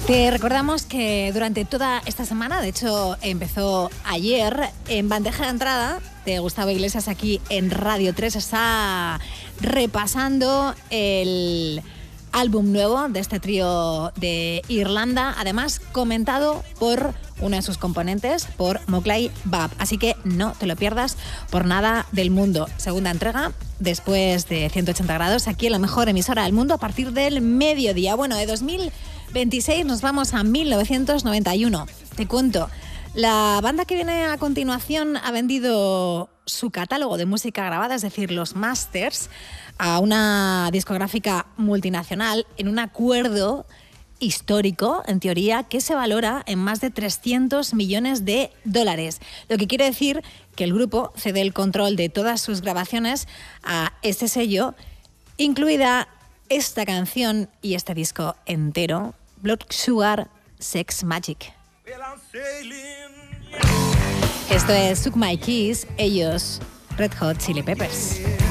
Te recordamos que durante toda esta semana, de hecho empezó ayer, en bandeja de entrada de Gustavo Iglesias aquí en Radio 3, está repasando el álbum nuevo de este trío de Irlanda, además comentado por uno de sus componentes, por Moclay Bab. Así que no te lo pierdas por nada del mundo. Segunda entrega, después de 180 grados, aquí en la mejor emisora del mundo a partir del mediodía. Bueno, de 2026 nos vamos a 1991. Te cuento, la banda que viene a continuación ha vendido su catálogo de música grabada, es decir, los masters, a una discográfica multinacional en un acuerdo histórico, en teoría, que se valora en más de 300 millones de dólares. Lo que quiere decir que el grupo cede el control de todas sus grabaciones a este sello, incluida esta canción y este disco entero, Blood Sugar Sex Magik. Esto es Suck My Kiss, ellos Red Hot Chili Peppers.